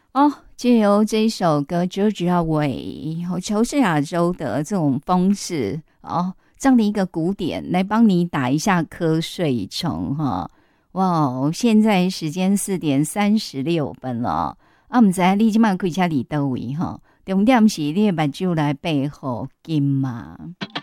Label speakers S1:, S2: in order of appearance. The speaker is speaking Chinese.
S1: 哦，借由这一首歌，Georgia Way 乔治亚州的这种方式哦，这样的一个鼓点来帮你打一下瞌睡虫哈。哇哦，现在时间4:36了，啊，唔知你今晚开车离倒位哈？重点是你的目睭来背后紧嘛？